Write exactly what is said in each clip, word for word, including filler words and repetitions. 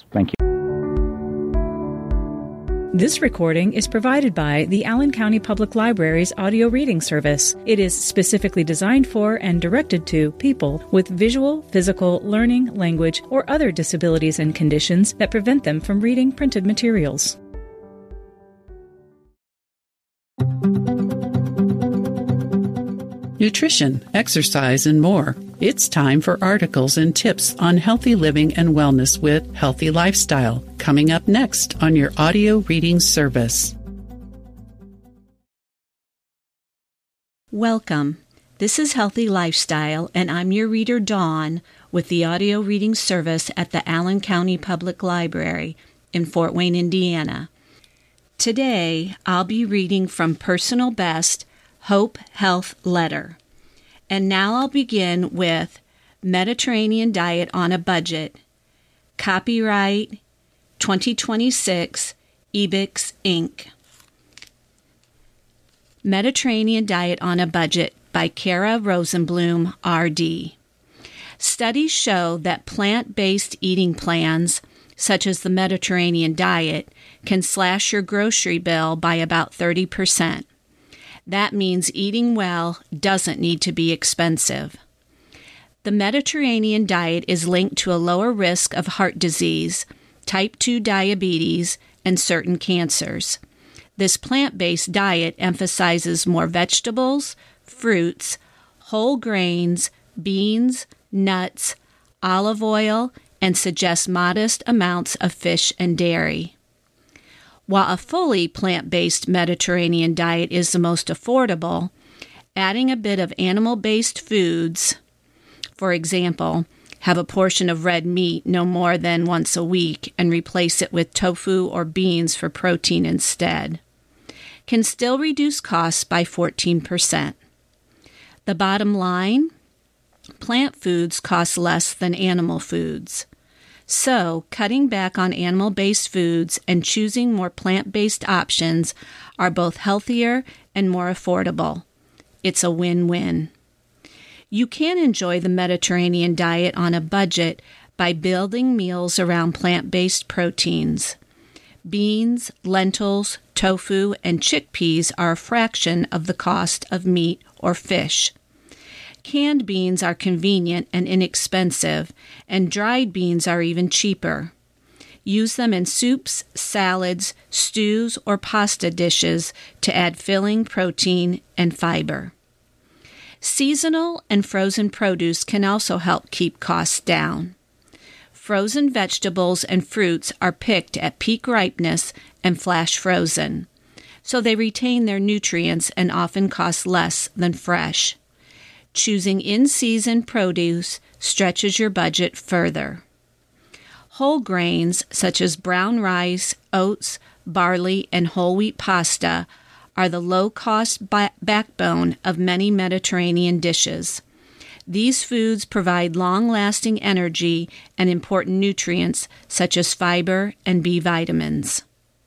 Thank you. This recording is provided by the Allen County Public Library's audio reading service. It is specifically designed for and directed to people with visual, physical, learning, language, or other disabilities and conditions that prevent them from reading printed materials. Nutrition, exercise, and more. It's time for articles and tips on healthy living and wellness with Healthy Lifestyle, coming up next on your audio reading service. Welcome. This is Healthy Lifestyle, and I'm your reader, Dawn, with the audio reading service at the Allen County Public Library in Fort Wayne, Indiana. Today, I'll be reading from Personal Best Hope Health Letter. And now I'll begin with Mediterranean Diet on a Budget. Copyright twenty twenty-six, Ebix, Incorporated. Mediterranean Diet on a Budget by Kara Rosenblum, R D Studies show that plant-based eating plans, such as the Mediterranean diet, can slash your grocery bill by about thirty percent. That means eating well doesn't need to be expensive. The Mediterranean diet is linked to a lower risk of heart disease, type two diabetes, and certain cancers. This plant-based diet emphasizes more vegetables, fruits, whole grains, beans, nuts, olive oil, and suggests modest amounts of fish and dairy. While a fully plant-based Mediterranean diet is the most affordable, adding a bit of animal-based foods, for example, have a portion of red meat no more than once a week and replace it with tofu or beans for protein instead, can still reduce costs by fourteen percent. The bottom line? Plant foods cost less than animal foods. So, cutting back on animal-based foods and choosing more plant-based options are both healthier and more affordable. It's a win-win. You can enjoy the Mediterranean diet on a budget by building meals around plant-based proteins. Beans, lentils, tofu, and chickpeas are a fraction of the cost of meat or fish. Canned beans are convenient and inexpensive, and dried beans are even cheaper. Use them in soups, salads, stews, or pasta dishes to add filling, protein, and fiber. Seasonal and frozen produce can also help keep costs down. Frozen vegetables and fruits are picked at peak ripeness and flash frozen, so they retain their nutrients and often cost less than fresh. Choosing in-season produce stretches your budget further. Whole grains, such as brown rice, oats, barley, and whole wheat pasta, are the low-cost ba- backbone of many Mediterranean dishes. These foods provide long-lasting energy and important nutrients, such as fiber and B vitamins.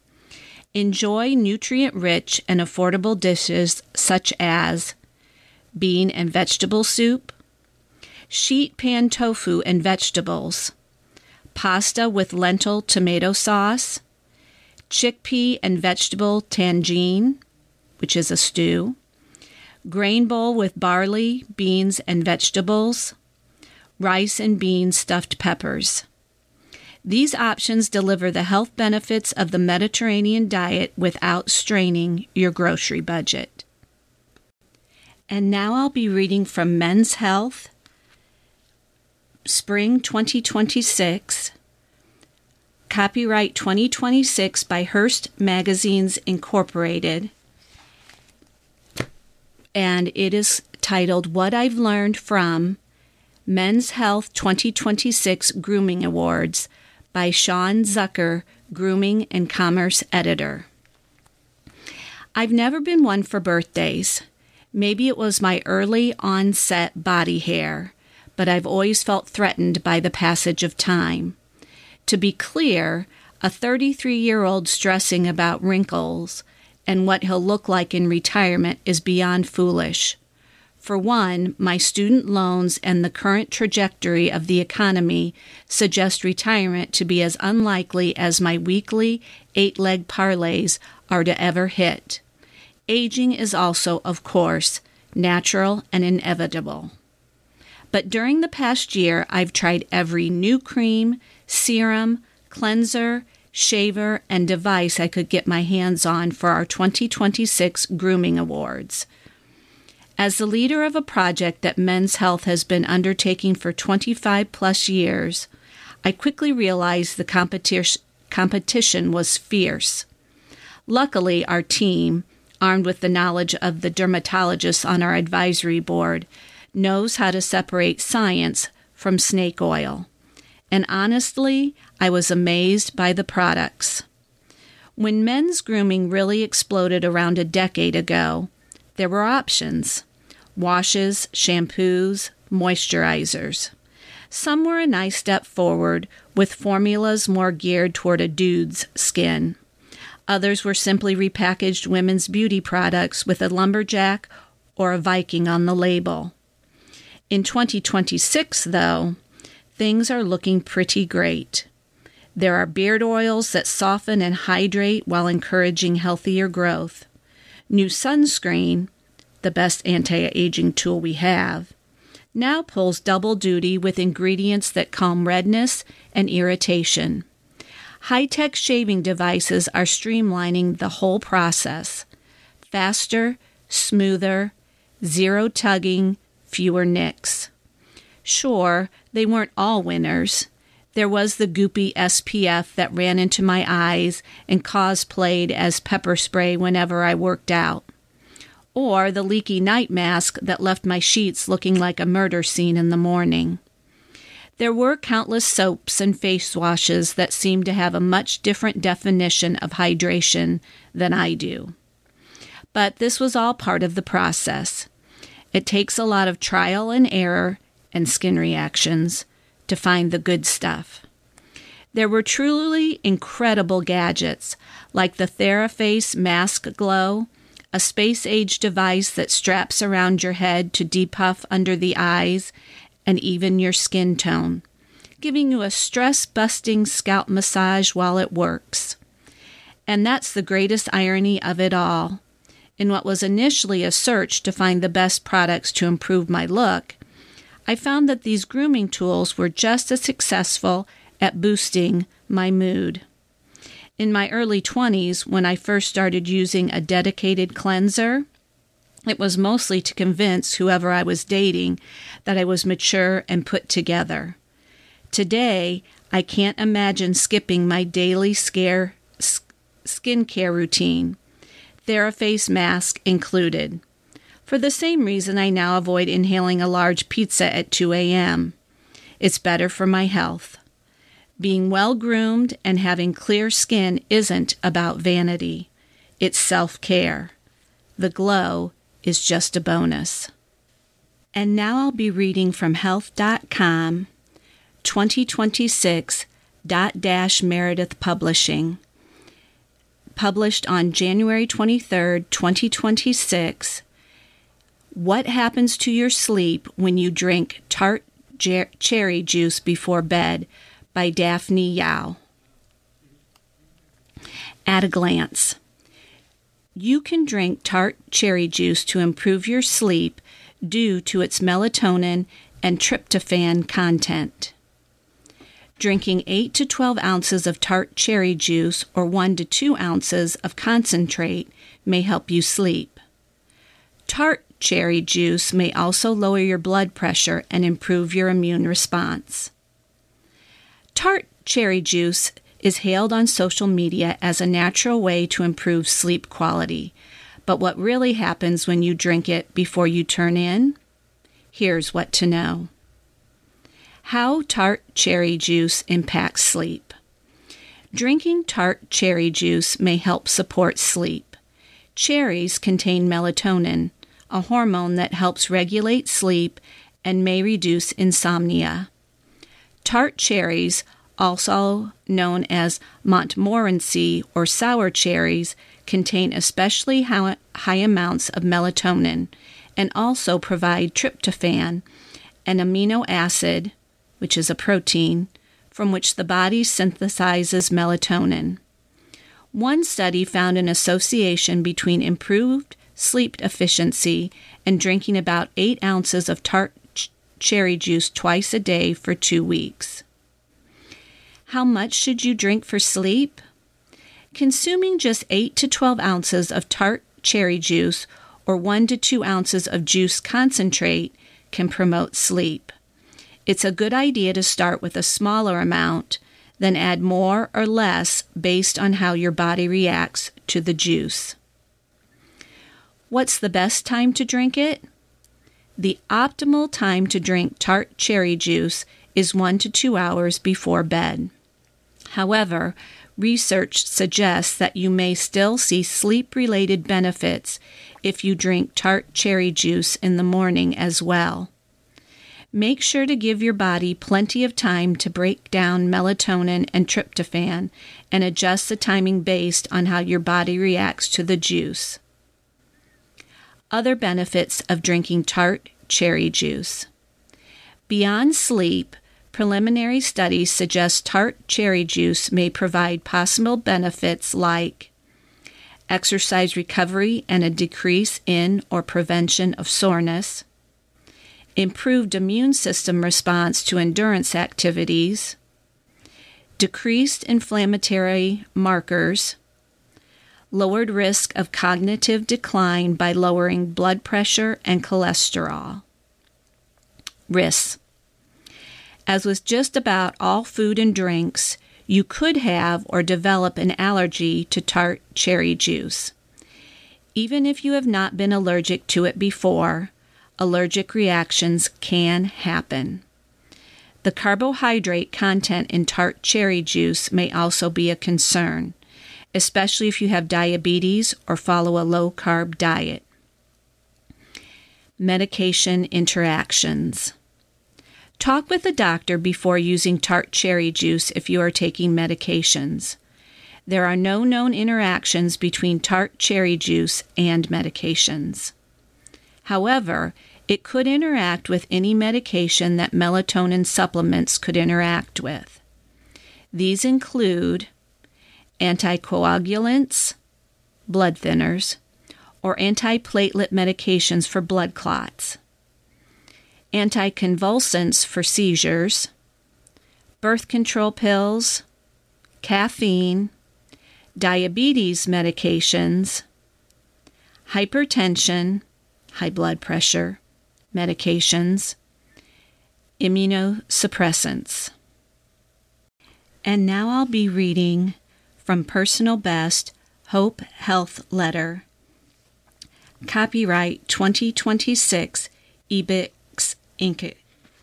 Enjoy nutrient-rich and affordable dishes such as bean and vegetable soup, sheet pan tofu and vegetables, pasta with lentil tomato sauce, chickpea and vegetable tangine, which is a stew, grain bowl with barley, beans, and vegetables, rice and beans stuffed peppers. These options deliver the health benefits of the Mediterranean diet without straining your grocery budget. And now I'll be reading from Men's Health, Spring twenty twenty-six, copyright twenty twenty-six by Hearst Magazines, Incorporated, and it is titled What I've Learned from Men's Health twenty twenty-six Grooming Awards by Sean Zucker, Grooming and Commerce Editor. I've never been one for birthdays. Maybe it was my early onset body hair, but I've always felt threatened by the passage of time. To be clear, a thirty-three-year-old stressing about wrinkles and what he'll look like in retirement is beyond foolish. For one, my student loans and the current trajectory of the economy suggest retirement to be as unlikely as my weekly eight-leg parlays are to ever hit. Aging is also, of course, natural and inevitable. But during the past year, I've tried every new cream, serum, cleanser, shaver, and device I could get my hands on for our twenty twenty-six Grooming Awards. As the leader of a project that Men's Health has been undertaking for twenty-five plus years, I quickly realized the competi- competition was fierce. Luckily, our team, armed with the knowledge of the dermatologists on our advisory board, knows how to separate science from snake oil. And honestly, I was amazed by the products. When men's grooming really exploded around a decade ago, there were options: washes, shampoos, moisturizers. Some were a nice step forward, with formulas more geared toward a dude's skin. Others were simply repackaged women's beauty products with a lumberjack or a Viking on the label. In twenty twenty-six, though, things are looking pretty great. There are beard oils that soften and hydrate while encouraging healthier growth. New sunscreen, the best anti-aging tool we have, now pulls double duty with ingredients that calm redness and irritation. High-tech shaving devices are streamlining the whole process. Faster, smoother, zero tugging, fewer nicks. Sure, they weren't all winners. There was the goopy S P F that ran into my eyes and cosplayed as pepper spray whenever I worked out. Or the leaky night mask that left my sheets looking like a murder scene in the morning. There were countless soaps and face washes that seemed to have a much different definition of hydration than I do. But this was all part of the process. It takes a lot of trial and error and skin reactions to find the good stuff. There were truly incredible gadgets, like the TheraFace Mask Glow, a space-age device that straps around your head to depuff under the eyes and even your skin tone, giving you a stress-busting scalp massage while it works. And that's the greatest irony of it all. In what was initially a search to find the best products to improve my look, I found that these grooming tools were just as successful at boosting my mood. In my early twenties, when I first started using a dedicated cleanser, it was mostly to convince whoever I was dating that I was mature and put together. Today, I can't imagine skipping my daily scare, skincare routine, TheraFace mask included. For the same reason, I now avoid inhaling a large pizza at two a.m. It's better for my health. Being well-groomed and having clear skin isn't about vanity. It's self-care. The glow is just a bonus. And now I'll be reading from health dot com, twenty twenty-six Dot Dash Meredith Publishing, published on January twenty-third, twenty twenty-six. What happens to your sleep when you drink tart ger- cherry juice before bed, by Daphne Yao. At a glance. You can drink tart cherry juice to improve your sleep due to its melatonin and tryptophan content. Drinking eight to twelve ounces of tart cherry juice or one to two ounces of concentrate may help you sleep. Tart cherry juice may also lower your blood pressure and improve your immune response. Tart cherry juice is hailed on social media as a natural way to improve sleep quality. But what really happens when you drink it before you turn in? Here's what to know. How tart cherry juice impacts sleep. Drinking tart cherry juice may help support sleep. Cherries contain melatonin, a hormone that helps regulate sleep and may reduce insomnia. Tart cherries, also known as Montmorency or sour cherries, contain especially high amounts of melatonin, and also provide tryptophan, an amino acid, which is a protein, from which the body synthesizes melatonin. One study found an association between improved sleep efficiency and drinking about eight ounces of tart ch- cherry juice twice a day for two weeks. How much should you drink for sleep? Consuming just eight to twelve ounces of tart cherry juice or one to two ounces of juice concentrate can promote sleep. It's a good idea to start with a smaller amount, then add more or less based on how your body reacts to the juice. What's the best time to drink it? The optimal time to drink tart cherry juice is one to two hours before bed. However, research suggests that you may still see sleep-related benefits if you drink tart cherry juice in the morning as well. Make sure to give your body plenty of time to break down melatonin and tryptophan and adjust the timing based on how your body reacts to the juice. Other benefits of drinking tart cherry juice. Beyond sleep, preliminary studies suggest tart cherry juice may provide possible benefits like exercise recovery and a decrease in or prevention of soreness, improved immune system response to endurance activities, decreased inflammatory markers, lowered risk of cognitive decline by lowering blood pressure and cholesterol. Risks. As with just about all food and drinks, you could have or develop an allergy to tart cherry juice. Even if you have not been allergic to it before, allergic reactions can happen. The carbohydrate content in tart cherry juice may also be a concern, especially if you have diabetes or follow a low-carb diet. Medication interactions. Talk with a doctor before using tart cherry juice if you are taking medications. There are no known interactions between tart cherry juice and medications. However, it could interact with any medication that melatonin supplements could interact with. These include anticoagulants, blood thinners, or antiplatelet medications for blood clots, anticonvulsants for seizures, birth control pills, caffeine, diabetes medications, hypertension, high blood pressure medications, immunosuppressants. And now I'll be reading from Personal Best Hope Health Letter. Copyright twenty twenty-six, Ebix Incorporated.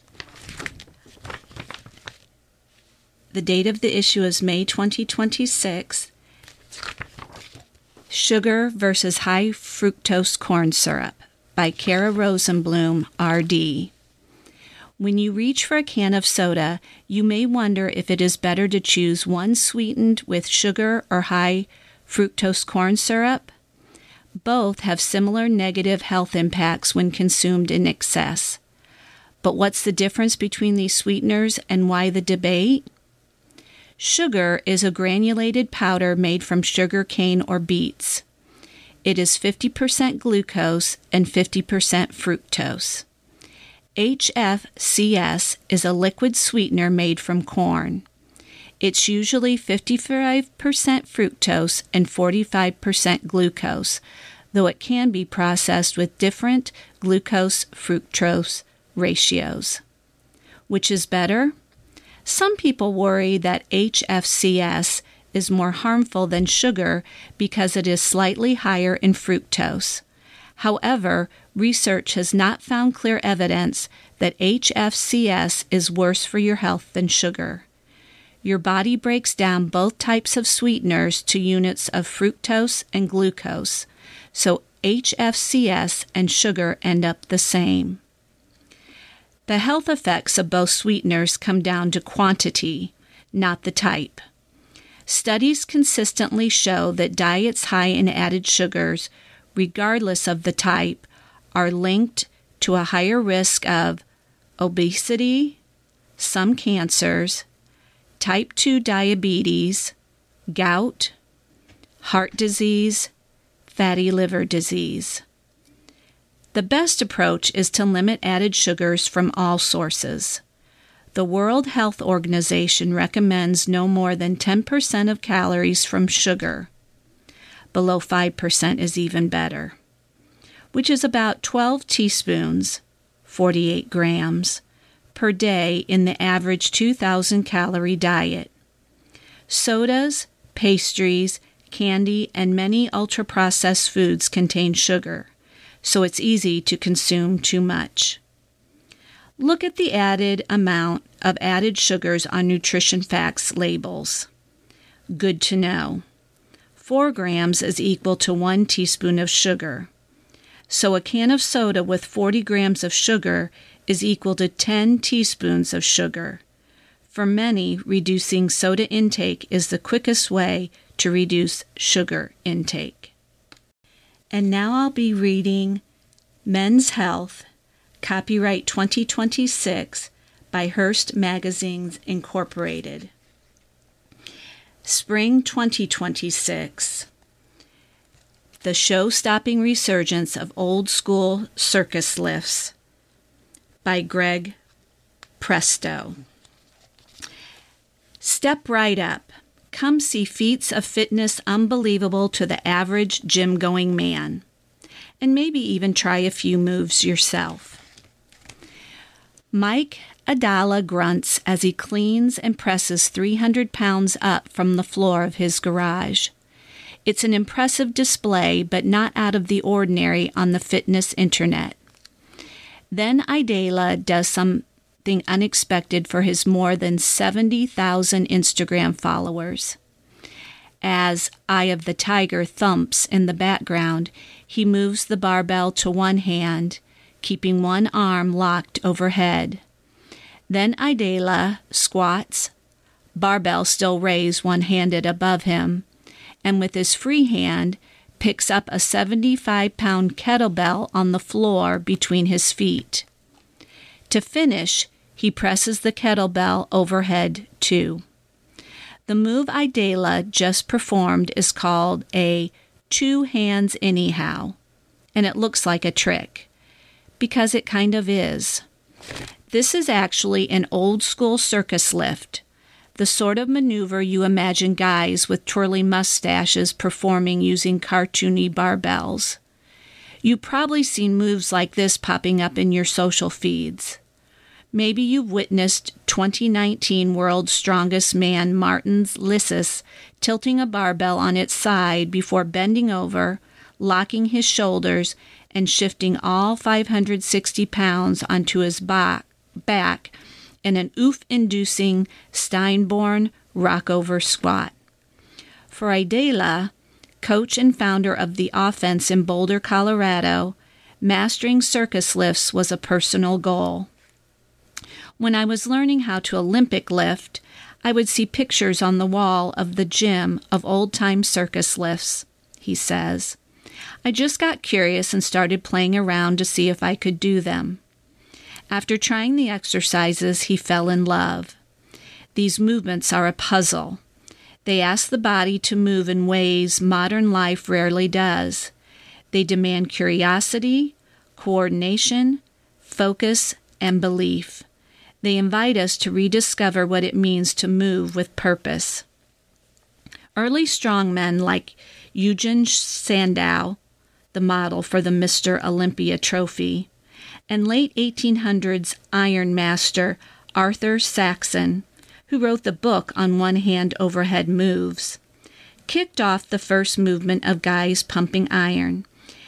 The date of the issue is May twenty twenty-six. Sugar versus High Fructose Corn Syrup by Kara Rosenblum, R D. When you reach for a can of soda, you may wonder if it is better to choose one sweetened with sugar or high fructose corn syrup. Both have similar negative health impacts when consumed in excess. But what's the difference between these sweeteners and why the debate? Sugar is a granulated powder made from sugar cane or beets. It is fifty percent glucose and fifty percent fructose. H F C S is a liquid sweetener made from corn. It's usually fifty-five percent fructose and forty-five percent glucose, though it can be processed with different glucose-fructose ratios. Which is better? Some people worry that H F C S is more harmful than sugar because it is slightly higher in fructose. However, research has not found clear evidence that H F C S is worse for your health than sugar. Your body breaks down both types of sweeteners to units of fructose and glucose, so H F C S and sugar end up the same. The health effects of both sweeteners come down to quantity, not the type. Studies consistently show that diets high in added sugars, regardless of the type, are linked to a higher risk of obesity, some cancers, type two diabetes, gout, heart disease, fatty liver disease. The best approach is to limit added sugars from all sources. The World Health Organization recommends no more than ten percent of calories from sugar. Below five percent is even better, which is about twelve teaspoons, forty-eight grams, per day in the average two thousand calorie diet. Sodas, pastries, candy, and many ultra-processed foods contain sugar, so it's easy to consume too much. Look at the added amount of added sugars on nutrition facts labels. Good to know. Four grams is equal to one teaspoon of sugar. So a can of soda with forty grams of sugar is equal to ten teaspoons of sugar. For many, reducing soda intake is the quickest way to reduce sugar intake. And now I'll be reading Men's Health, copyright twenty twenty-six by Hearst Magazines Incorporated. Spring twenty twenty-six. The Show-Stopping Resurgence of Old School Circus Lifts by Greg Presto. Step right up. Come see feats of fitness unbelievable to the average gym-going man, and maybe even try a few moves yourself. Mike Adala grunts as he cleans and presses three hundred pounds up from the floor of his garage. It's an impressive display, but not out of the ordinary on the fitness internet. Then Idala does something unexpected for his more than seventy thousand Instagram followers. As Eye of the Tiger thumps in the background, he moves the barbell to one hand, keeping one arm locked overhead. Then Idala squats, barbell still raised one-handed above him, and with his free hand picks up a seventy-five pound kettlebell on the floor between his feet. To finish, he presses the kettlebell overhead too. The move Idala just performed is called a two hands anyhow, and it looks like a trick, because it kind of is. This is actually an old-school circus lift, the sort of maneuver you imagine guys with twirly mustaches performing using cartoony barbells. You've probably seen moves like this popping up in your social feeds. Maybe you've witnessed twenty nineteen World's Strongest Man Martin Lissus tilting a barbell on its side before bending over, locking his shoulders, and shifting all five hundred sixty pounds onto his back, back in an oof-inducing Steinborn rockover squat. For Idala, coach and founder of the Offense in Boulder, Colorado, mastering circus lifts was a personal goal. When I was learning how to Olympic lift, I would see pictures on the wall of the gym of old-time circus lifts, he says. I just got curious and started playing around to see if I could do them. After trying the exercises, he fell in love. These movements are a puzzle. They ask the body to move in ways modern life rarely does. They demand curiosity, coordination, focus, and belief. They invite us to rediscover what it means to move with purpose. Early strongmen like Eugen Sandow, the model for the Mister Olympia trophy, and late eighteen hundreds Iron Master Arthur Saxon, who wrote the book on one-hand overhead moves, kicked off the first movement of guys pumping iron.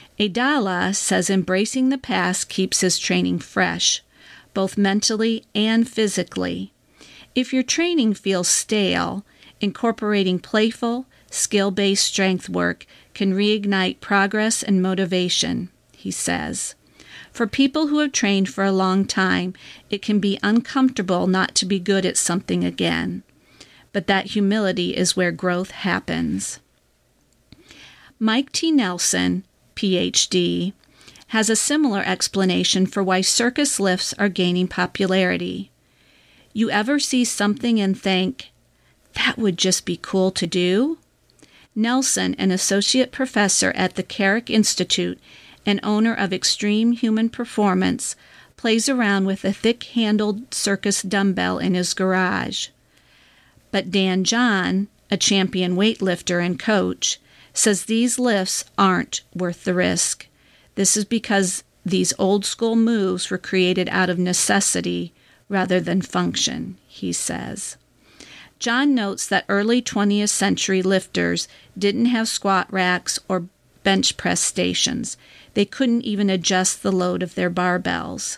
Idala says embracing the past keeps his training fresh, both mentally and physically. If your training feels stale, incorporating playful, skill-based strength work can reignite progress and motivation, he says. For people who have trained for a long time, it can be uncomfortable not to be good at something again. But that humility is where growth happens. Mike T. Nelson, P H D, has a similar explanation for why circus lifts are gaining popularity. You ever see something and think, that would just be cool to do? Nelson, an associate professor at the Carrick Institute and owner of Extreme Human Performance, plays around with a thick-handled circus dumbbell in his garage. But Dan John, a champion weightlifter and coach, says these lifts aren't worth the risk. This is because these old-school moves were created out of necessity rather than function, he says. John notes that early twentieth century lifters didn't have squat racks or bench press stations. They couldn't even adjust the load of their barbells.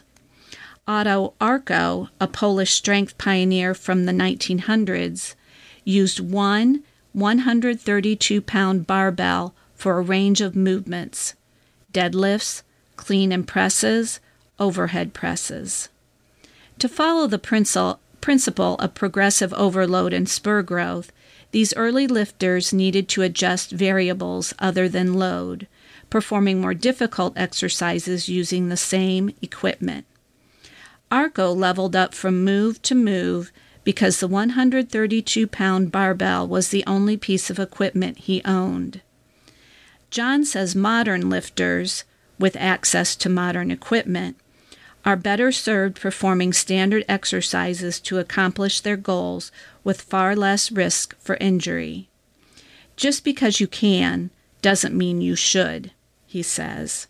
Otto Arco, a Polish strength pioneer from the nineteen hundreds, used one one hundred thirty-two pound barbell for a range of movements: deadlifts, clean and presses, overhead presses. To follow the principle principle of progressive overload and spur growth, these early lifters needed to adjust variables other than load, performing more difficult exercises using the same equipment. Arco leveled up from move to move because the one hundred thirty-two pound barbell was the only piece of equipment he owned. John says modern lifters, with access to modern equipment, are better served performing standard exercises to accomplish their goals with far less risk for injury. Just because you can doesn't mean you should, he says.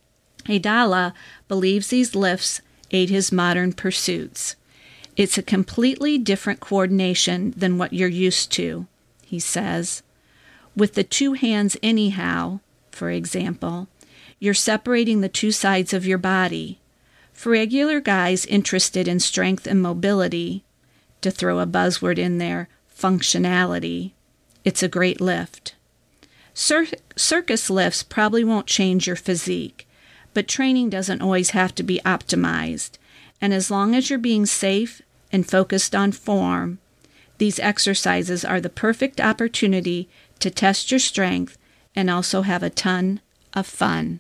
Aidala believes these lifts aid his modern pursuits. It's a completely different coordination than what you're used to, he says. With the two hands anyhow, for example, you're separating the two sides of your body. For regular guys interested in strength and mobility, to throw a buzzword in there, functionality, it's a great lift. Cir- circus lifts probably won't change your physique, but training doesn't always have to be optimized, and as long as you're being safe and focused on form, these exercises are the perfect opportunity to test your strength and also have a ton of fun.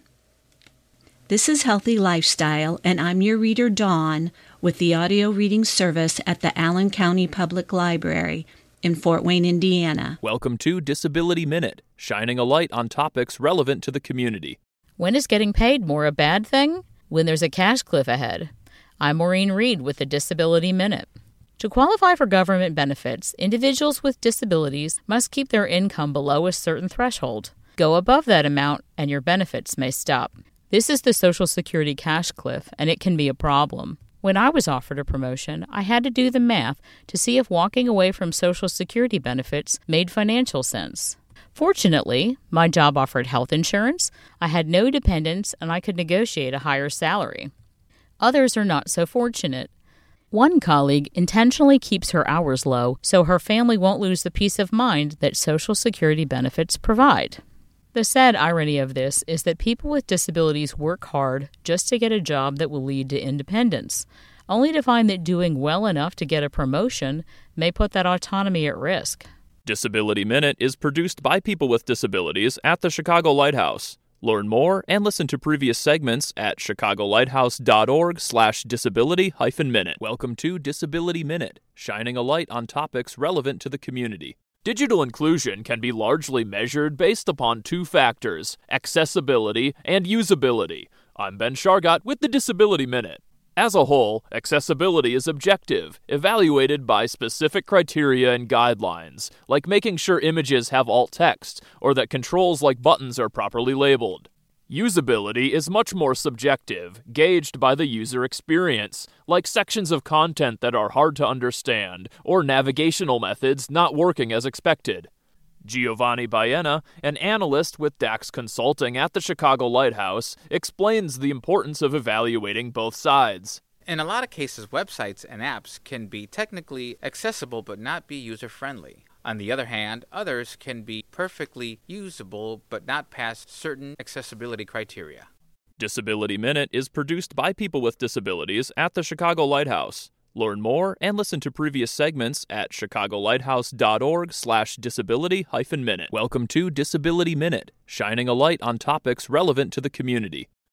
This is Healthy Lifestyle, and I'm your reader, Dawn, with the audio reading service at the Allen County Public Library in Fort Wayne, Indiana. Welcome to Disability Minute, shining a light on topics relevant to the community. When is getting paid more a bad thing? When there's a cash cliff ahead. I'm Maureen Reed with the Disability Minute. To qualify for government benefits, individuals with disabilities must keep their income below a certain threshold. Go above that amount, and your benefits may stop. This is the Social Security cash cliff, and it can be a problem. When I was offered a promotion, I had to do the math to see if walking away from Social Security benefits made financial sense. Fortunately, my job offered health insurance, I had no dependents, and I could negotiate a higher salary. Others are not so fortunate. One colleague intentionally keeps her hours low so her family won't lose the peace of mind that Social Security benefits provide. The sad irony of this is that people with disabilities work hard just to get a job that will lead to independence, only to find that doing well enough to get a promotion may put that autonomy at risk. Disability Minute is produced by people with disabilities at the Chicago Lighthouse. Learn more and listen to previous segments at chicagolighthouse.org slash disability hyphen minute. Welcome to Disability Minute, shining a light on topics relevant to the community. Digital inclusion can be largely measured based upon two factors, accessibility and usability. I'm Ben Shargott with the Disability Minute. As a whole, accessibility is objective, evaluated by specific criteria and guidelines, like making sure images have alt text or that controls like buttons are properly labeled. Usability is much more subjective, gauged by the user experience, like sections of content that are hard to understand or navigational methods not working as expected. Giovanni Baena, an analyst with Dax Consulting at the Chicago Lighthouse, explains the importance of evaluating both sides. In a lot of cases, websites and apps can be technically accessible but not be user-friendly. On the other hand, others can be perfectly usable but not pass certain accessibility criteria. Disability Minute is produced by people with disabilities at the Chicago Lighthouse. Learn more and listen to previous segments at chicagolighthouse.org slash disability hyphen minute. Welcome to Disability Minute, shining a light on topics relevant to the community.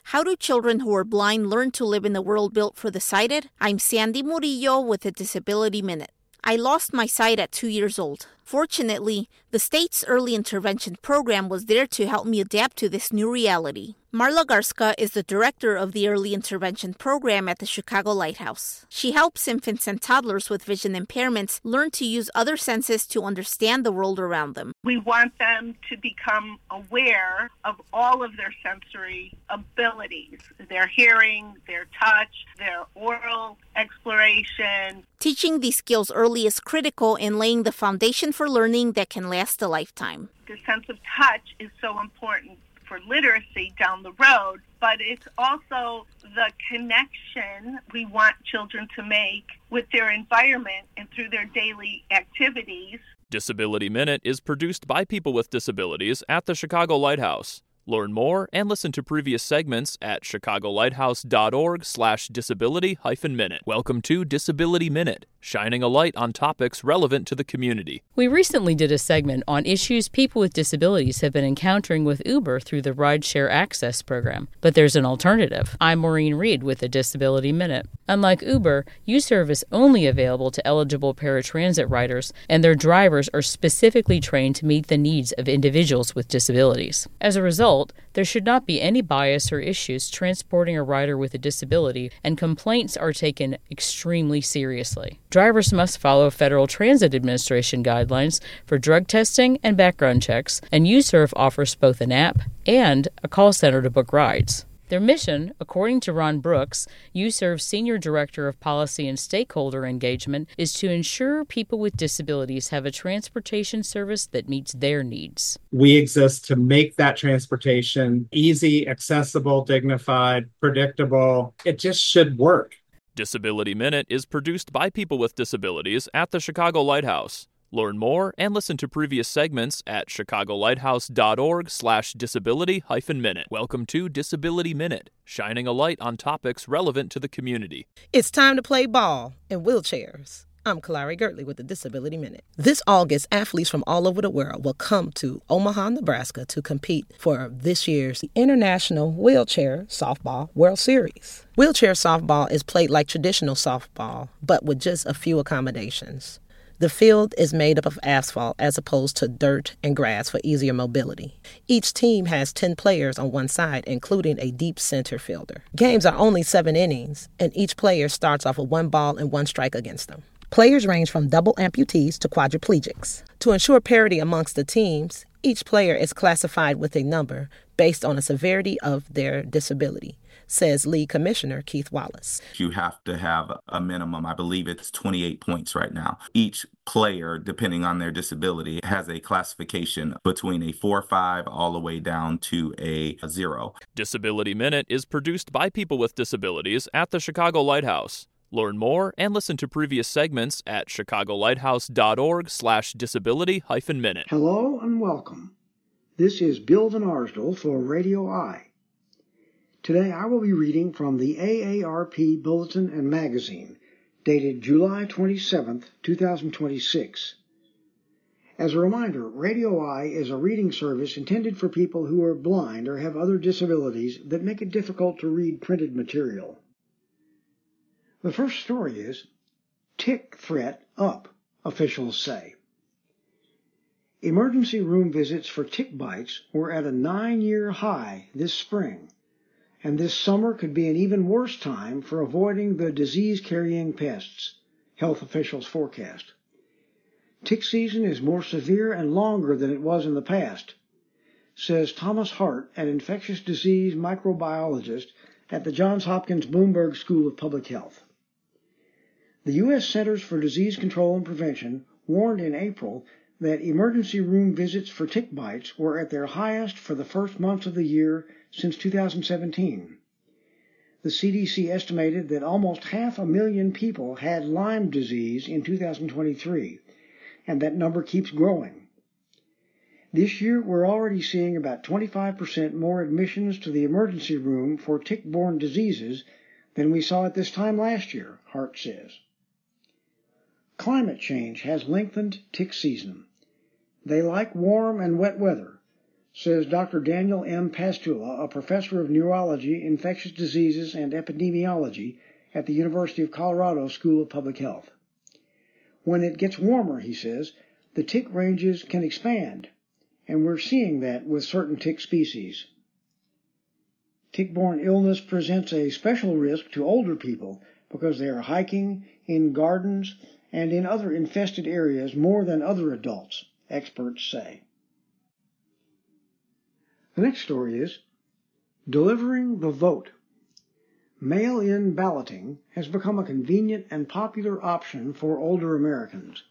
How do children who are blind learn to live in a world built for the sighted? I'm Sandy Murillo with the Disability Minute. I lost my sight at two years old. Fortunately, the state's early intervention program was there to help me adapt to this new reality. Marla Garska is the director of the early intervention program at the Chicago Lighthouse. She helps infants and toddlers with vision impairments learn to use other senses to understand the world around them. We want them to become aware of all of their sensory abilities, their hearing, their touch, their oral exploration. Teaching these skills early is critical in laying the foundation for learning that can last a lifetime. The sense of touch is so important for literacy down the road, but it's also the connection we want children to make with their environment and through their daily activities. Disability Minute is produced by people with disabilities at the Chicago Lighthouse. Learn more and listen to previous segments at chicagolighthouse.org slash disability hyphen minute. Welcome to Disability Minute, shining a light on topics relevant to the community. We recently did a segment on issues people with disabilities have been encountering with Uber through the Rideshare Access program. But there's an alternative. I'm Maureen Reed with the Disability Minute. Unlike Uber, U-Serve is only available to eligible paratransit riders, and their drivers are specifically trained to meet the needs of individuals with disabilities. As a result, there should not be any bias or issues transporting a rider with a disability, and complaints are taken extremely seriously. Drivers must follow Federal Transit Administration guidelines for drug testing and background checks, and U-Serve offers both an app and a call center to book rides. Their mission, according to Ron Brooks, U-Serve's Senior Director of Policy and Stakeholder Engagement, is to ensure people with disabilities have a transportation service that meets their needs. We exist to make that transportation easy, accessible, dignified, predictable. It just should work. Disability Minute is produced by people with disabilities at the Chicago Lighthouse. Learn more and listen to previous segments at chicagolighthouse.org slash disability hyphen minute. Welcome to Disability Minute, shining a light on topics relevant to the community. It's time to play ball in wheelchairs. I'm Kalari Gertley with the Disability Minute. This August, athletes from all over the world will come to Omaha, Nebraska to compete for this year's International Wheelchair Softball World Series. Wheelchair softball is played like traditional softball, but with just a few accommodations. The field is made up of asphalt as opposed to dirt and grass for easier mobility. Each team has ten players on one side, including a deep center fielder. Games are only seven innings, and each player starts off with one ball and one strike against them. Players range from double amputees to quadriplegics. To ensure parity amongst the teams, each player is classified with a number based on the severity of their disability, says League Commissioner Keith Wallace. You have to have a minimum, I believe it's twenty-eight points right now. Each player, depending on their disability, has a classification between a four five all the way down to a zero. Disability Minute is produced by people with disabilities at the Chicago Lighthouse. Learn more and listen to previous segments at chicagolighthouse.org slash disability hyphen minute. Hello and welcome. This is Bill Van Arsdell for Radio I. Today I will be reading from the A A R P Bulletin and Magazine, dated July twenty-seventh, two thousand twenty-six. As a reminder, Radio I is a reading service intended for people who are blind or have other disabilities that make it difficult to read printed material. The first story is, Tick Threat Up, officials say. Emergency room visits for tick bites were at a nine-year high this spring, and this summer could be an even worse time for avoiding the disease-carrying pests, health officials forecast. Tick season is more severe and longer than it was in the past, says Thomas Hart, an infectious disease microbiologist at the Johns Hopkins Bloomberg School of Public Health. The U S Centers for Disease Control and Prevention warned in April that emergency room visits for tick bites were at their highest for the first months of the year since two thousand seventeen. The C D C estimated that almost half a million people had Lyme disease in two thousand twenty-three, and that number keeps growing. This year, we're already seeing about twenty-five percent more admissions to the emergency room for tick-borne diseases than we saw at this time last year, Hart says. Climate change has lengthened tick season. They like warm and wet weather, says Doctor Daniel M. Pastula, a professor of neurology, infectious diseases, and epidemiology at the University of Colorado School of Public Health. When it gets warmer, he says, the tick ranges can expand, and we're seeing that with certain tick species. Tick-borne illness presents a special risk to older people because they are hiking, in gardens, and in other infested areas more than other adults, experts say. The next story is Delivering the Vote. Mail-in balloting has become a convenient and popular option for older Americans.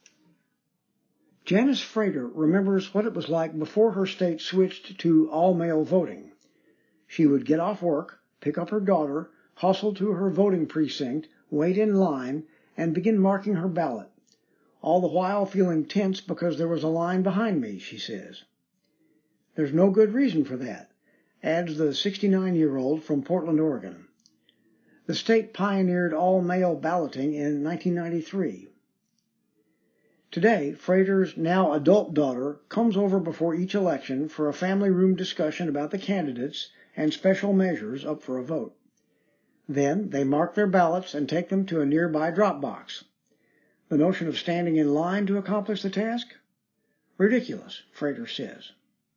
Janice Frater remembers what it was like before her state switched to all-mail voting. She would get off work, pick up her daughter, hustle to her voting precinct, wait in line, and begin marking her ballot, all the while feeling tense because there was a line behind me, she says. There's no good reason for that, adds the sixty-nine-year-old from Portland, Oregon. The state pioneered all-mail balloting in nineteen ninety-three. Today, Frater's now adult daughter comes over before each election for a family room discussion about the candidates and special measures up for a vote. Then they mark their ballots and take them to a nearby drop box. The notion of standing in line to accomplish the task? Ridiculous, Frater says.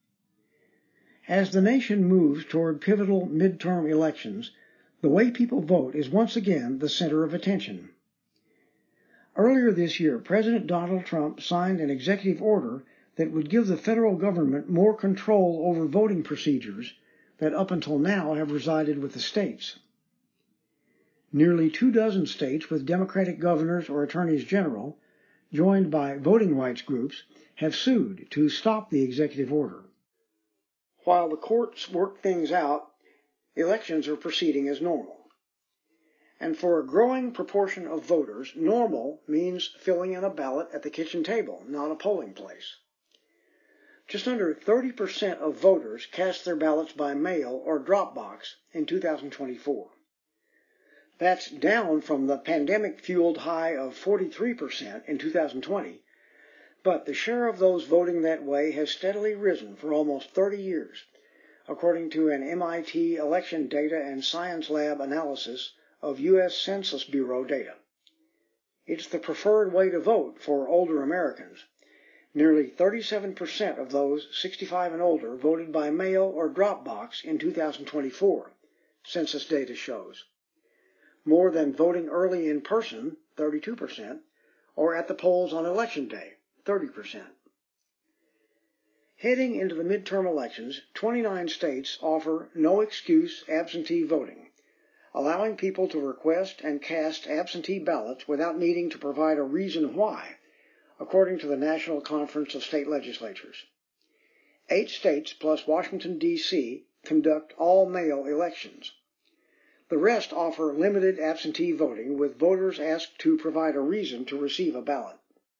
As the nation moves toward pivotal midterm elections, the way people vote is once again the center of attention. Earlier this year, President Donald Trump signed an executive order that would give the federal government more control over voting procedures that up until now have resided with the states. Nearly two dozen states with Democratic governors or attorneys general, joined by voting rights groups, have sued to stop the executive order. While the courts work things out, elections are proceeding as normal. And for a growing proportion of voters, normal means filling in a ballot at the kitchen table, not a polling place. Just under thirty percent of voters cast their ballots by mail or drop box in two thousand twenty-four. That's down from the pandemic-fueled high of forty-three percent in two thousand twenty, but the share of those voting that way has steadily risen for almost thirty years, according to an M I T Election Data and Science Lab analysis of U S Census Bureau data. It's the preferred way to vote for older Americans. Nearly thirty-seven percent of those sixty-five and older voted by mail or drop box in two thousand twenty-four, census data shows. More than voting early in person, thirty-two percent, or at the polls on Election Day, thirty percent. Heading into the midterm elections, twenty-nine states offer no-excuse absentee voting, allowing people to request and cast absentee ballots without needing to provide a reason why, according to the National Conference of State Legislatures. Eight states plus Washington, D C conduct all-mail elections. The rest offer limited absentee voting, with voters asked to provide a reason to receive a ballot.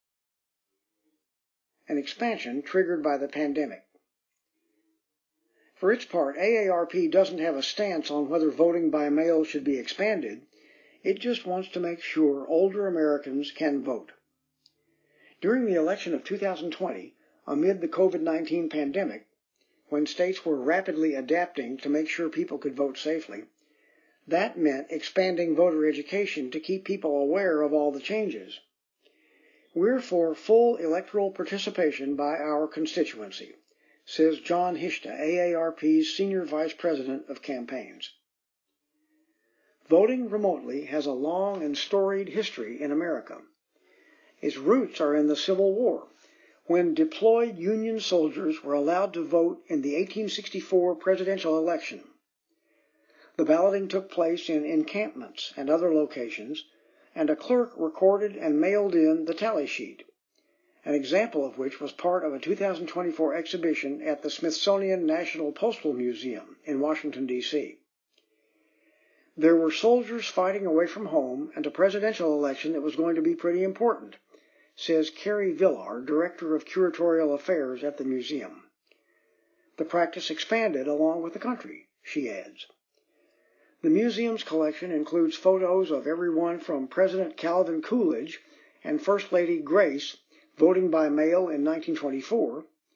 An expansion triggered by the pandemic. For its part, A A R P doesn't have a stance on whether voting by mail should be expanded. It just wants to make sure older Americans can vote. During the election of two thousand twenty, amid the COVID nineteen pandemic, when states were rapidly adapting to make sure people could vote safely, that meant expanding voter education to keep people aware of all the changes. We're for full electoral participation by our constituency, says John Hishta, A A R P's Senior Vice President of Campaigns. Voting remotely has a long and storied history in America. Its roots are in the Civil War, when deployed Union soldiers were allowed to vote in the eighteen sixty-four presidential election. The balloting took place in encampments and other locations, and a clerk recorded and mailed in the tally sheet, an example of which was part of a two thousand twenty-four exhibition at the Smithsonian National Postal Museum in Washington, D C There were soldiers fighting away from home and a presidential election that was going to be pretty important, says Carrie Villar, Director of Curatorial Affairs at the museum. The practice expanded along with the country, she adds. The museum's collection includes photos of everyone from President Calvin Coolidge and First Lady Grace voting by mail in nineteen twenty-four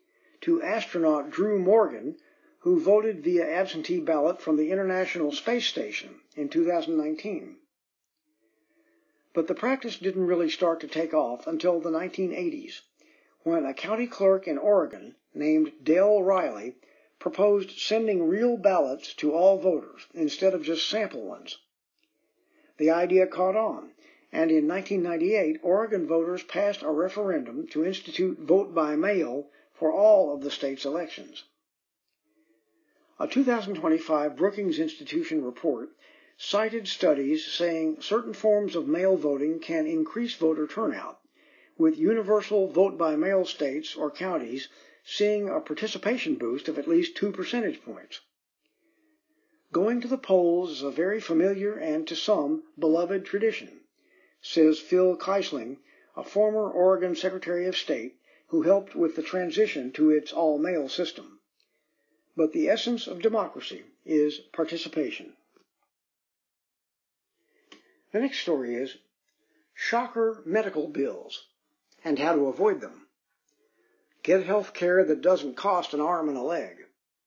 to astronaut Drew Morgan, who voted via absentee ballot from the International Space Station in two thousand nineteen. But the practice didn't really start to take off until the nineteen eighties, when a county clerk in Oregon named Dale Riley proposed sending real ballots to all voters instead of just sample ones. The idea caught on, and in nineteen ninety-eight, Oregon voters passed a referendum to institute vote by mail for all of the state's elections. A two thousand twenty-five Brookings Institution report cited studies saying certain forms of mail voting can increase voter turnout, with universal vote-by-mail states or counties seeing a participation boost of at least two percentage points. Going to the polls is a very familiar and, to some, beloved tradition, says Phil Keisling, a former Oregon Secretary of State who helped with the transition to its all-mail system. But the essence of democracy is participation. The next story is shocker medical bills and how to avoid them. Get health care that doesn't cost an arm and a leg.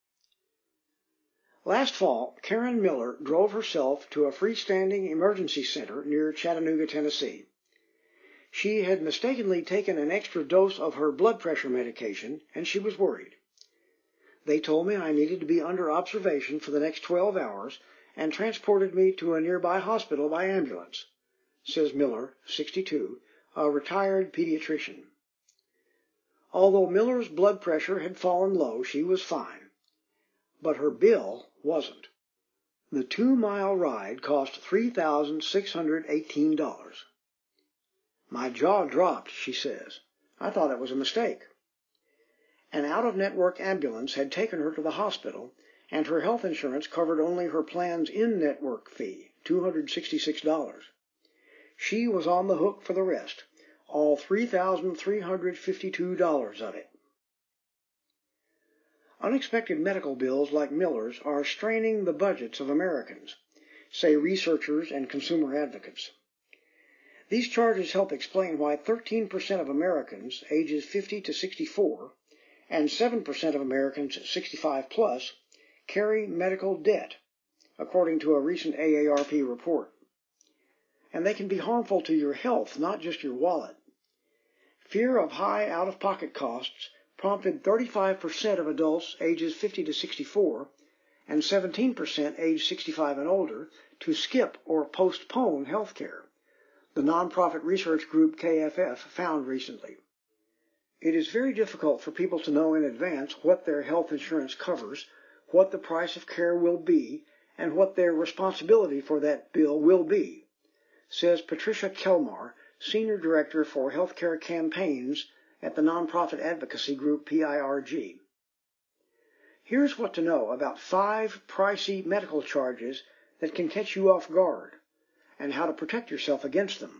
Last fall, Karen Miller drove herself to a freestanding emergency center near Chattanooga, Tennessee. She had mistakenly taken an extra dose of her blood pressure medication, and she was worried. They told me I needed to be under observation for the next twelve hours and transported me to a nearby hospital by ambulance, says Miller, sixty-two, a retired pediatrician. Although Miller's blood pressure had fallen low, she was fine. But her bill wasn't. The two-mile ride cost three thousand six hundred eighteen dollars. My jaw dropped, she says. I thought it was a mistake. An out-of-network ambulance had taken her to the hospital, and her health insurance covered only her plan's in-network fee, two hundred sixty-six dollars. She was on the hook for the rest, all three thousand three hundred fifty-two dollars of it. Unexpected medical bills like Miller's are straining the budgets of Americans, say researchers and consumer advocates. These charges help explain why thirteen percent of Americans ages fifty to sixty-four and seven percent of Americans sixty-five plus carry medical debt, according to a recent A A R P report. And they can be harmful to your health, not just your wallet. Fear of high out-of-pocket costs prompted thirty-five percent of adults ages fifty to sixty-four and seventeen percent age sixty-five and older to skip or postpone health care, the nonprofit research group K F F found recently. It is very difficult for people to know in advance what their health insurance covers, what the price of care will be, and what their responsibility for that bill will be, says Patricia Kelmar, Senior Director for Healthcare Campaigns at the nonprofit advocacy group P I R G. Here's what to know about five pricey medical charges that can catch you off guard, and how to protect yourself against them.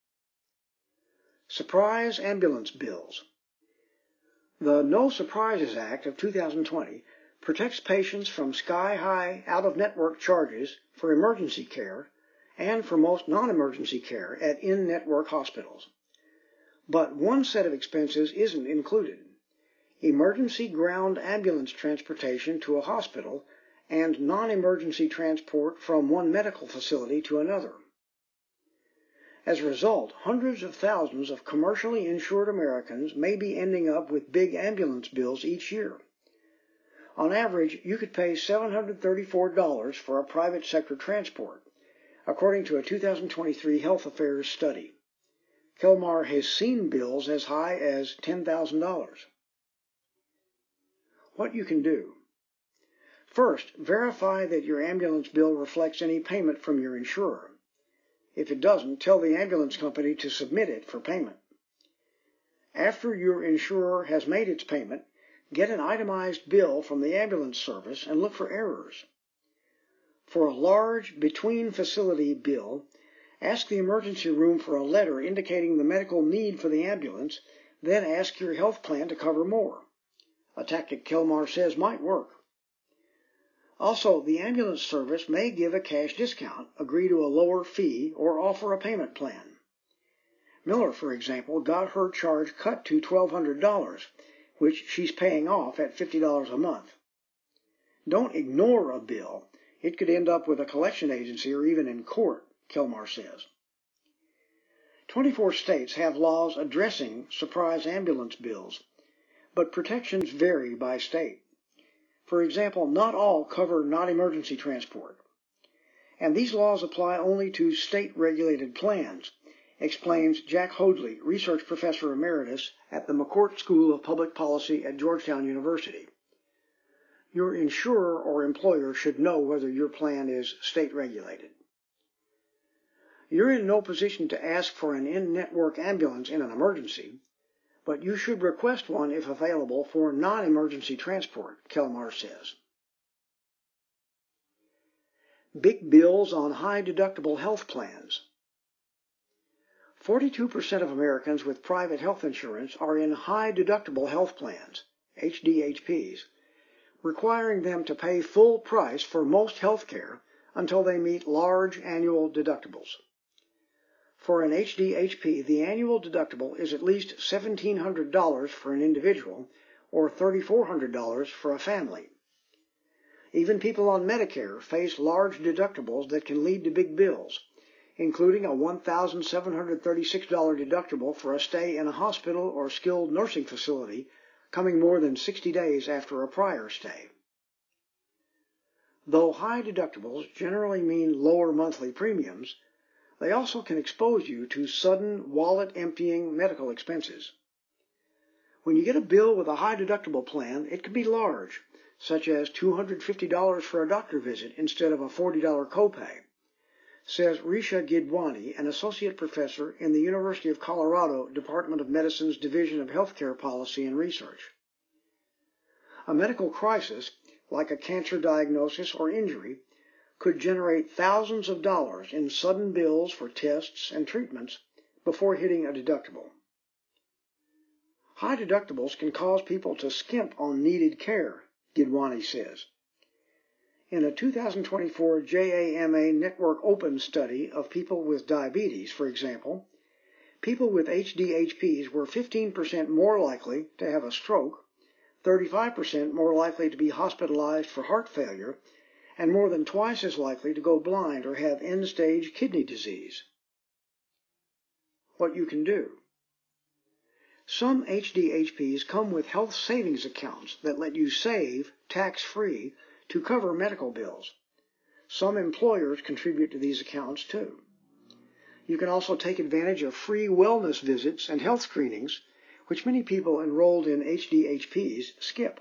Surprise ambulance bills. The No Surprises Act of two thousand twenty protects patients from sky-high out-of-network charges for emergency care and for most non-emergency care at in-network hospitals. But one set of expenses isn't included: emergency ground ambulance transportation to a hospital and non-emergency transport from one medical facility to another. As a result, hundreds of thousands of commercially insured Americans may be ending up with big ambulance bills each year. On average, you could pay seven hundred thirty-four dollars for a private sector transport, according to a two thousand twenty-three Health Affairs study. Kelmar has seen bills as high as ten thousand dollars. What you can do. First, verify that your ambulance bill reflects any payment from your insurer. If it doesn't, tell the ambulance company to submit it for payment. After your insurer has made its payment, get an itemized bill from the ambulance service and look for errors. For a large between-facility bill, ask the emergency room for a letter indicating the medical need for the ambulance, then ask your health plan to cover more. A tactic Kelmar says might work. Also, the ambulance service may give a cash discount, agree to a lower fee, or offer a payment plan. Miller, for example, got her charge cut to twelve hundred dollars which she's paying off at fifty dollars a month. Don't ignore a bill. It could end up with a collection agency or even in court, Kelmar says. twenty-four states have laws addressing surprise ambulance bills, but protections vary by state. For example, not all cover non-emergency transport. And these laws apply only to state-regulated plans, explains Jack Hoadley, research professor emeritus at the McCourt School of Public Policy at Georgetown University. Your insurer or employer should know whether your plan is state-regulated. You're in no position to ask for an in-network ambulance in an emergency, but you should request one if available for non-emergency transport, Kelmar says. Big bills on high-deductible health plans. forty-two percent of Americans with private health insurance are in high-deductible health plans, H D H Ps, requiring them to pay full price for most health care until they meet large annual deductibles. For an H D H P, the annual deductible is at least seventeen hundred dollars for an individual or three thousand four hundred dollars for a family. Even people on Medicare face large deductibles that can lead to big bills, including a one thousand seven hundred thirty-six dollars deductible for a stay in a hospital or skilled nursing facility coming more than sixty days after a prior stay. Though high deductibles generally mean lower monthly premiums, they also can expose you to sudden, wallet-emptying medical expenses. When you get a bill with a high deductible plan, it can be large, such as two hundred fifty dollars for a doctor visit instead of a forty dollars copay, says Risha Gidwani, an associate professor in the University of Colorado Department of Medicine's Division of Healthcare Policy and Research. A medical crisis, like a cancer diagnosis or injury, could generate thousands of dollars in sudden bills for tests and treatments before hitting a deductible. High deductibles can cause people to skimp on needed care, Gidwani says. In a two thousand twenty-four J A M A Network Open study of people with diabetes, for example, people with H D H Ps were fifteen percent more likely to have a stroke, thirty-five percent more likely to be hospitalized for heart failure, and more than twice as likely to go blind or have end-stage kidney disease. What you can do. Some H D H Ps come with health savings accounts that let you save, tax-free, to cover medical bills. Some employers contribute to these accounts too. You can also take advantage of free wellness visits and health screenings, which many people enrolled in H D H Ps skip.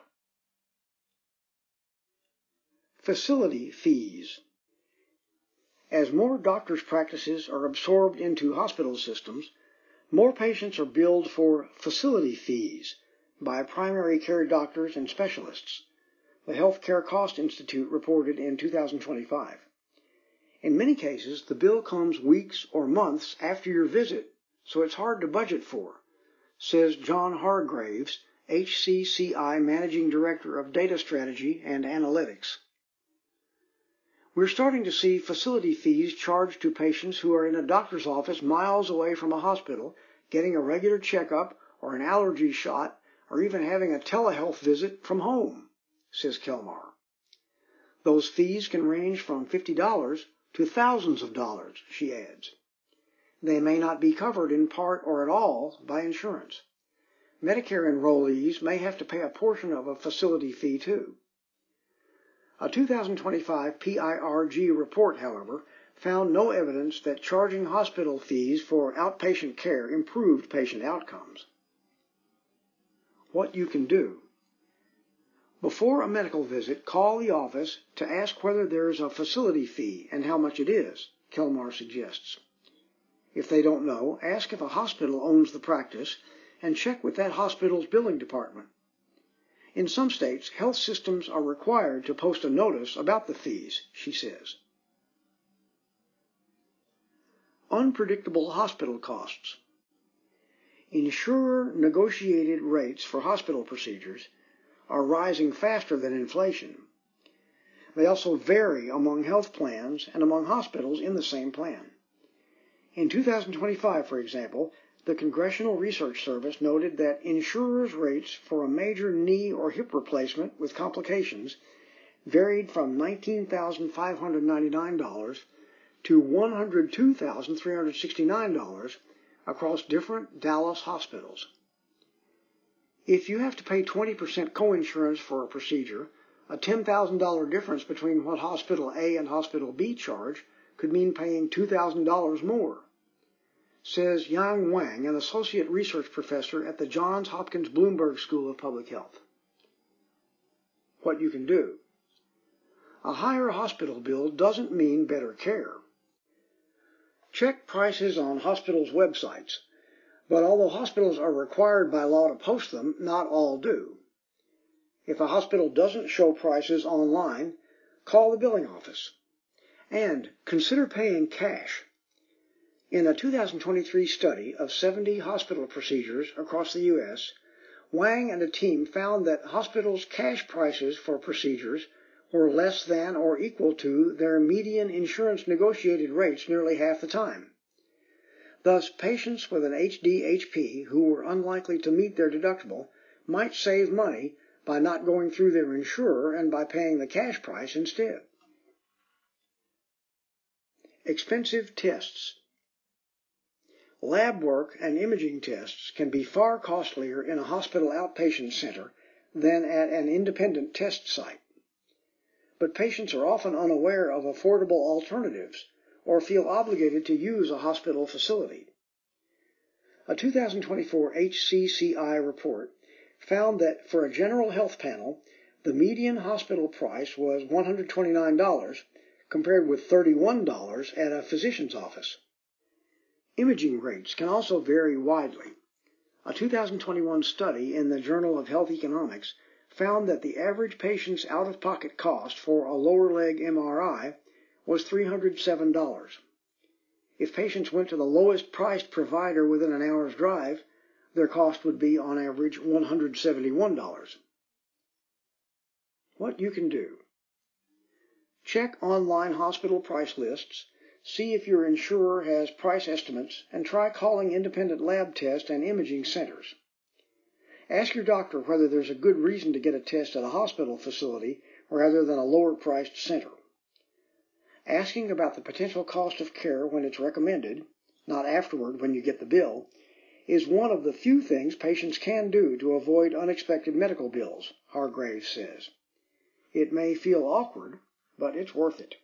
Facility fees. As more doctors' practices are absorbed into hospital systems, more patients are billed for facility fees by primary care doctors and specialists, the Health Care Cost Institute reported in two thousand twenty-five. In many cases, the bill comes weeks or months after your visit, so it's hard to budget for, says John Hargraves, H C C I Managing Director of Data Strategy and Analytics. We're starting to see facility fees charged to patients who are in a doctor's office miles away from a hospital, getting a regular checkup or an allergy shot, or even having a telehealth visit from home, says Kelmar. Those fees can range from fifty dollars to thousands of dollars, she adds. They may not be covered in part or at all by insurance. Medicare enrollees may have to pay a portion of a facility fee too. A two thousand twenty-five P I R G report, however, found no evidence that charging hospital fees for outpatient care improved patient outcomes. What you can do. Before a medical visit, call the office to ask whether there is a facility fee and how much it is, Kelmar suggests. If they don't know, ask if a hospital owns the practice and check with that hospital's billing department. In some states, health systems are required to post a notice about the fees, she says. Unpredictable hospital costs. Insurer-negotiated rates for hospital procedures are rising faster than inflation. They also vary among health plans and among hospitals in the same plan. In two thousand twenty-five, for example, The Congressional Research Service noted that insurers' rates for a major knee or hip replacement with complications varied from nineteen thousand five hundred ninety-nine dollars to one hundred two thousand three hundred sixty-nine dollars across different Dallas hospitals. If you have to pay twenty percent coinsurance for a procedure, a ten thousand dollars difference between what Hospital A and Hospital B charge could mean paying two thousand dollars more, says Yang Wang, an associate research professor at the Johns Hopkins Bloomberg School of Public Health. What you can do. A higher hospital bill doesn't mean better care. Check prices on hospitals' websites, but although hospitals are required by law to post them, not all do. If a hospital doesn't show prices online, call the billing office. And consider paying cash. In a two thousand twenty-three study of seventy hospital procedures across the U S, Wang and a team found that hospitals' cash prices for procedures were less than or equal to their median insurance negotiated rates nearly half the time. Thus, patients with an H D H P who were unlikely to meet their deductible might save money by not going through their insurer and by paying the cash price instead. Expensive tests. Lab work and imaging tests can be far costlier in a hospital outpatient center than at an independent test site. But patients are often unaware of affordable alternatives or feel obligated to use a hospital facility. A two thousand twenty-four H C C I report found that for a general health panel, the median hospital price was one hundred twenty-nine dollars, compared with thirty-one dollars at a physician's office. Imaging rates can also vary widely. A two thousand twenty-one study in the Journal of Health Economics found that the average patient's out-of-pocket cost for a lower leg M R I was three hundred seven dollars. If patients went to the lowest priced provider within an hour's drive, their cost would be, on average, one hundred seventy-one dollars. What you can do. Check online hospital price lists, see if your insurer has price estimates, and try calling independent lab test and imaging centers. Ask your doctor whether there's a good reason to get a test at a hospital facility rather than a lower-priced center. Asking about the potential cost of care when it's recommended, not afterward when you get the bill, is one of the few things patients can do to avoid unexpected medical bills, Hargraves says. It may feel awkward, but it's worth it.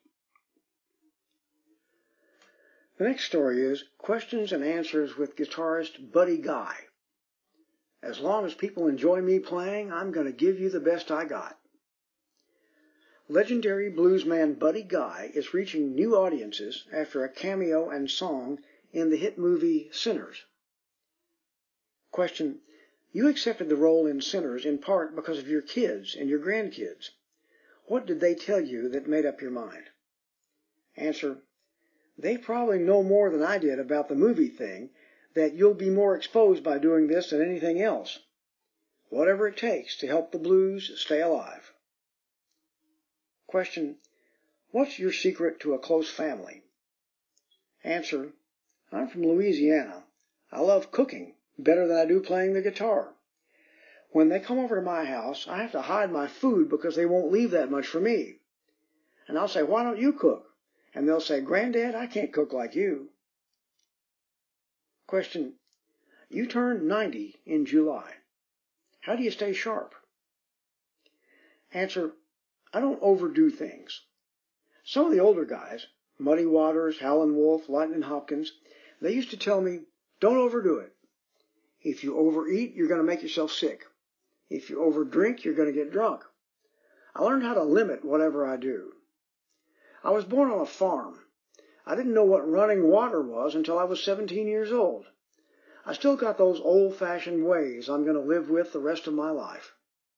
The next story is Questions and Answers with guitarist Buddy Guy. As long as people enjoy me playing, I'm going to give you the best I got. Legendary bluesman Buddy Guy is reaching new audiences after a cameo and song in the hit movie Sinners. Question: You accepted the role in Sinners in part because of your kids and your grandkids. What did they tell you that made up your mind? Answer: They probably know more than I did about the movie thing, that you'll be more exposed by doing this than anything else. Whatever it takes to help the blues stay alive. Question: What's your secret to a close family? Answer: I'm from Louisiana. I love cooking better than I do playing the guitar. When they come over to my house, I have to hide my food because they won't leave that much for me. And I'll say, why don't you cook? And they'll say, Granddad, I can't cook like you. Question: You turned ninety in July. How do you stay sharp? Answer: I don't overdo things. Some of the older guys, Muddy Waters, Howlin' Wolf, Lightnin' Hopkins, they used to tell me, don't overdo it. If you overeat, you're going to make yourself sick. If you overdrink, you're going to get drunk. I learned how to limit whatever I do. I was born on a farm. I didn't know what running water was until I was seventeen years old. I still got those old-fashioned ways I'm going to live with the rest of my life.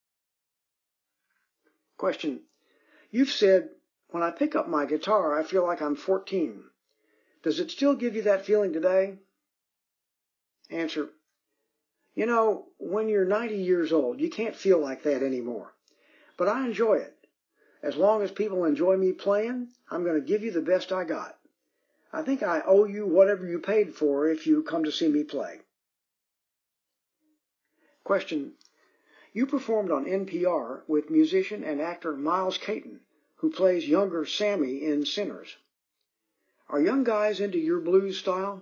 Question: You've said, when I pick up my guitar, I feel like I'm fourteen. Does it still give you that feeling today? Answer: You know, when you're ninety years old, you can't feel like that anymore. But I enjoy it. As long as people enjoy me playing, I'm going to give you the best I got. I think I owe you whatever you paid for if you come to see me play. Question. You performed on N P R with musician and actor Miles Caton, who plays younger Sammy in Sinners. Are young guys into your blues style?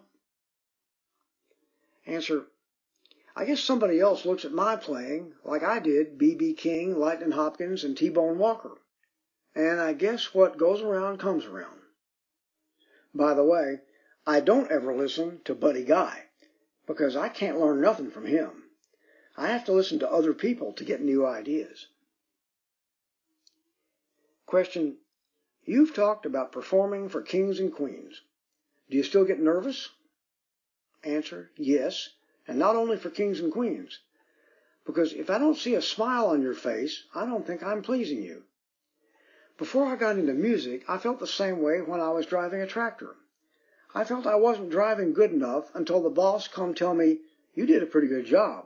Answer. I guess somebody else looks at my playing like I did B B King, Lightnin' Hopkins, and T-Bone Walker. And I guess what goes around comes around. By the way, I don't ever listen to Buddy Guy, because I can't learn nothing from him. I have to listen to other people to get new ideas. Question. You've talked about performing for kings and queens. Do you still get nervous? Answer. Yes, and not only for kings and queens. Because if I don't see a smile on your face, I don't think I'm pleasing you. Before I got into music, I felt the same way when I was driving a tractor. I felt I wasn't driving good enough until the boss come tell me, you did a pretty good job.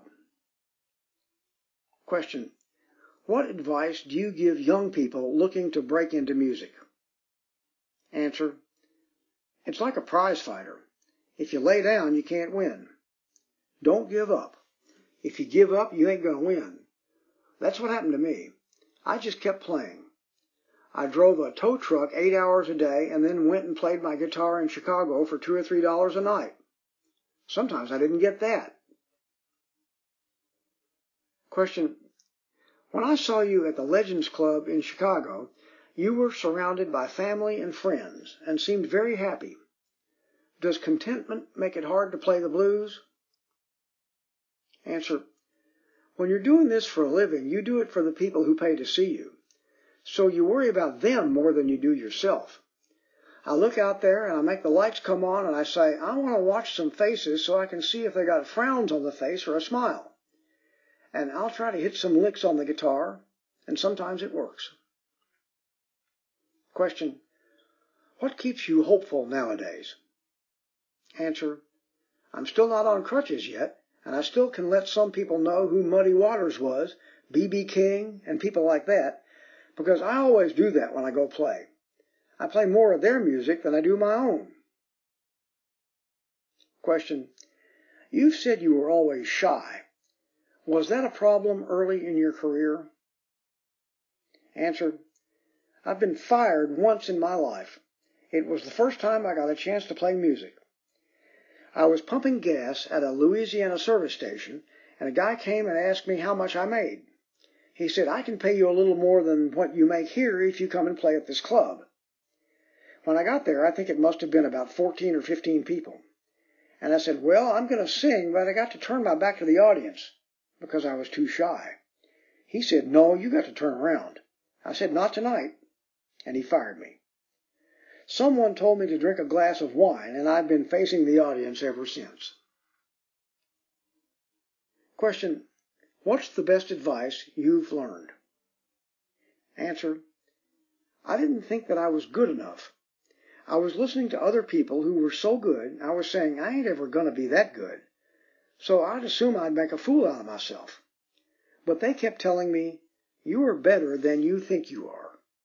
Question. What advice do you give young people looking to break into music? Answer. It's like a prize fighter. If you lay down, you can't win. Don't give up. If you give up, you ain't going to win. That's what happened to me. I just kept playing. I drove a tow truck eight hours a day and then went and played my guitar in Chicago for two or three dollars a night. Sometimes I didn't get that. Question. When I saw you at the Legends Club in Chicago, you were surrounded by family and friends and seemed very happy. Does contentment make it hard to play the blues? Answer. When you're doing this for a living, you do it for the people who pay to see you. So you worry about them more than you do yourself. I look out there and I make the lights come on and I say, I want to watch some faces so I can see if they got frowns on the face or a smile. And I'll try to hit some licks on the guitar, and sometimes it works. Question. What keeps you hopeful nowadays? Answer. I'm still not on crutches yet, and I still can let some people know who Muddy Waters was, B B King, and people like that, because I always do that when I go play. I play more of their music than I do my own. Question. You've said you were always shy. Was that a problem early in your career? Answer. I've been fired once in my life. It was the first time I got a chance to play music. I was pumping gas at a Louisiana service station, and a guy came and asked me how much I made. He said, I can pay you a little more than what you make here if you come and play at this club. When I got there, I think it must have been about fourteen or fifteen people. And I said, well, I'm going to sing, but I got to turn my back to the audience, because I was too shy. He said, no, you got to turn around. I said, not tonight. And he fired me. Someone told me to drink a glass of wine, and I've been facing the audience ever since. Question. What's the best advice you've learned? Answer. I didn't think that I was good enough. I was listening to other people who were so good, I was saying, I ain't ever going to be that good. So I'd assume I'd make a fool out of myself. But they kept telling me, you are better than you think you are.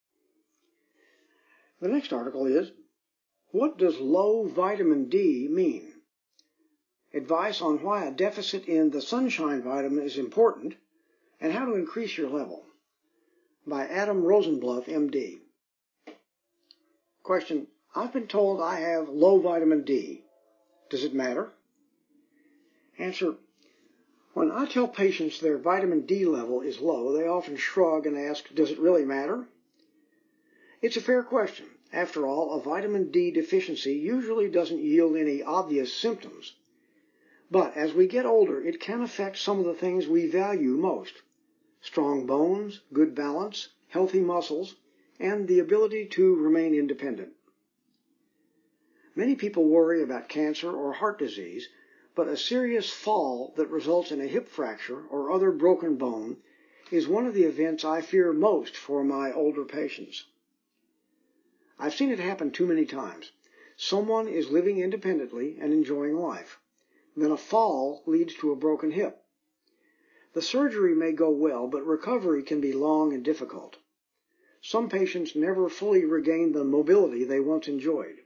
The next article is, what does low vitamin D mean? Advice on why a deficit in the sunshine vitamin is important and how to increase your level. By Adam Rosenbluth, M D. Question. I've been told I have low vitamin D. Does it matter? Answer. When I tell patients their vitamin D level is low, they often shrug and ask, does it really matter? It's a fair question. After all, a vitamin D deficiency usually doesn't yield any obvious symptoms. But as we get older, it can affect some of the things we value most. Strong bones, good balance, healthy muscles, and the ability to remain independent. Many people worry about cancer or heart disease, but a serious fall that results in a hip fracture or other broken bone is one of the events I fear most for my older patients. I've seen it happen too many times. Someone is living independently and enjoying life. Then a fall leads to a broken hip. The surgery may go well, but recovery can be long and difficult. Some patients never fully regain the mobility they once enjoyed.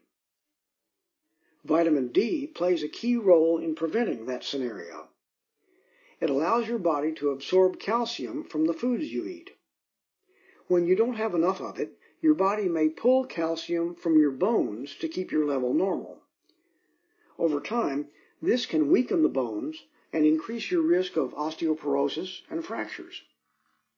Vitamin D plays a key role in preventing that scenario. It allows your body to absorb calcium from the foods you eat. When you don't have enough of it, your body may pull calcium from your bones to keep your level normal. Over time, this can weaken the bones and increase your risk of osteoporosis and fractures.